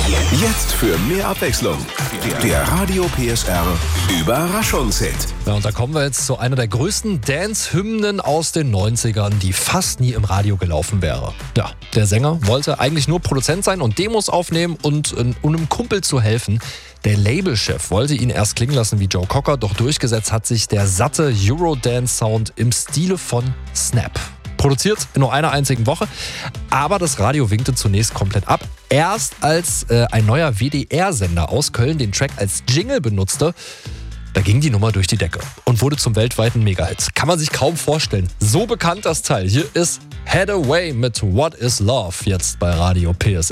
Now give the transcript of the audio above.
Jetzt für mehr Abwechslung. Der Radio PSR Überraschungshit. Ja, und da kommen wir jetzt zu einer der größten Dance-Hymnen aus den 90ern, die fast nie im Radio gelaufen wäre. Ja, der Sänger wollte eigentlich nur Produzent sein und Demos aufnehmen und einem Kumpel zu helfen. Der Labelchef wollte ihn erst klingen lassen wie Joe Cocker, doch durchgesetzt hat sich der satte Eurodance-Sound im Stile von Snap. Produziert in nur einer einzigen Woche, aber das Radio winkte zunächst komplett ab. Erst als ein neuer WDR-Sender aus Köln den Track als Jingle benutzte, da ging die Nummer durch die Decke und wurde zum weltweiten Mega-Hit. Kann man sich kaum vorstellen. So bekannt das Teil. Hier ist Head Away mit What is Love jetzt bei Radio PSR.